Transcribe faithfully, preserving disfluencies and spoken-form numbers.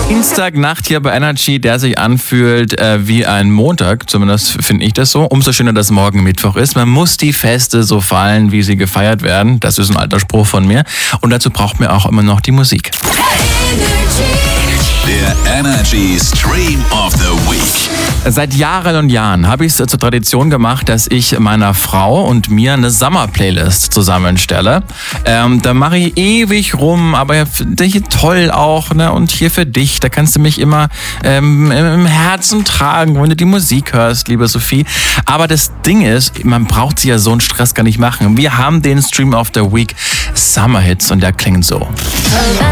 Dienstagnacht hier bei Energy, der sich anfühlt äh, wie ein Montag, zumindest finde ich das so. Umso schöner, dass morgen Mittwoch ist. Man muss die Feste so feiern, wie sie gefeiert werden. Das ist ein alter Spruch von mir. Und dazu braucht man auch immer noch die Musik. Der Energy Stream of the Week. Seit Jahren und Jahren habe ich es zur Tradition gemacht, dass ich meiner Frau und mir eine Summer-Playlist zusammenstelle. Ähm, da mache ich ewig rum, aber ja, finde ich toll auch, ne? Und hier für dich, da kannst du mich immer ähm, im Herzen tragen, wenn du die Musik hörst, liebe Sophie. Aber das Ding ist, man braucht sich ja so einen Stress gar nicht machen. Wir haben den Stream of the Week Summer Hits und der klingt so.